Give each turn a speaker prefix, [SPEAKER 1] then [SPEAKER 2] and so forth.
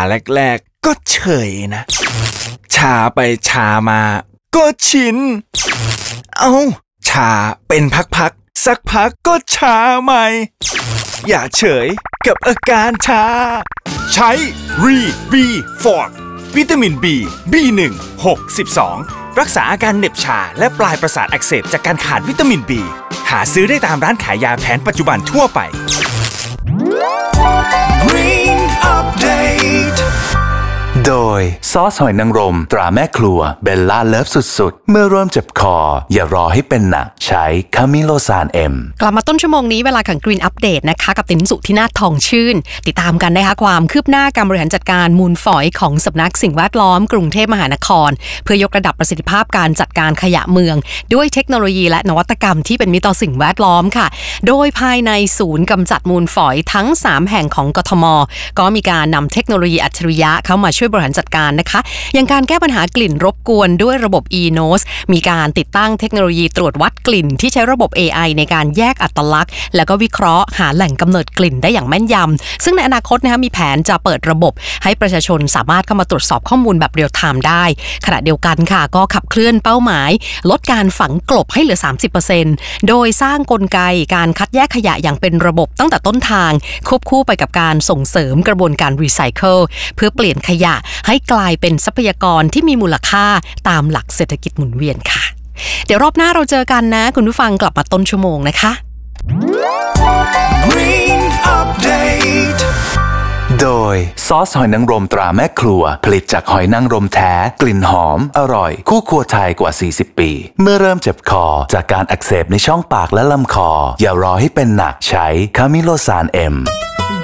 [SPEAKER 1] แรกๆก็เฉยนะชาไปชามาก็ชินชาเป็นพักๆสักพักก็ชาใหม่อย่าเฉยกับอาการชาใช้รีบีฟอร์ดวิตามิน B B1 6 12รักษาอาการเหน็บชาและปลายประสาทอักเสบจากการขาดวิตามิน B หาซื้อได้ตามร้านขายยาแผนปัจจุบันทั่วไป
[SPEAKER 2] Green Update โดยซอสหอยนางรมตราแม่ครัวเบลล่าเลิฟสุดๆเมื่อเริ่มเจ็บคออย่ารอให้เป็นหนักใช้คามิโลซานเอ็ม
[SPEAKER 3] กลับมาต้นชั่วโมงนี้เวลาของ Green Update นะคะกับติ๋นสุธินาถทองชื่นติดตามกันนะคะความคืบหน้าการบริหารจัดการมูลฝอยของสำนักสิ่งแวดล้อมกรุงเทพมหานครเพื่อยกระดับประสิทธิภาพการจัดการขยะเมืองด้วยเทคโนโลยีและนวัตกรรมที่เป็นมิตรต่อสิ่งแวดล้อมค่ะโดยภายในศูนย์กำจัดมูลฝอยทั้ง3แห่งของกทมก็มีการนำเทคโนโลยีอัจฉริยะเข้ามาช่วยบริหารจัดการนะคะอย่างการแก้ปัญหากลิ่นรบกวนด้วยระบบ e-nose มีการติดตั้งเทคโนโลยีตรวจวัดกลิ่นที่ใช้ระบบ AI ในการแยกอัตลักษณ์แล้วก็วิเคราะห์หาแหล่งกำเนิดกลิ่นได้อย่างแม่นยำซึ่งในอนาคตนะคะมีแผนจะเปิดระบบให้ประชาชนสามารถเข้ามาตรวจสอบข้อมูลแบบเรียลไทม์ได้ขณะเดียวกันค่ะก็ขับเคลื่อนเป้าหมายลดการฝังกลบให้เหลือ 30% โดยสร้างกลไกการคัดแยกขยะอย่างเป็นระบบตั้งแต่ต้นทางควบคู่ไปกับการส่งเสริมกระบวนการรีไซเคิลเพื่อเปลี่ยนขยะให้กลายเป็นทรัพยากรที่มีมูลค่าตามหลักเศรษฐกิจหมุนเวียนค่ะเดี๋ยวรอบหน้าเราเจอกันนะคุณผู้ฟังกลับมาต้นชั่วโมงนะคะ
[SPEAKER 2] Green Update โดยซอสหอยนางรมตราแม่ครัวผลิตจากหอยนางรมแท้กลิ่นหอมอร่อยคู่ครัวไทยกว่า40ปีเมื่อเริ่มเจ็บคอจากการอักเสบในช่องปากและลำคออย่ารอให้เป็นหนักใช้คามิโลซานเอ็ม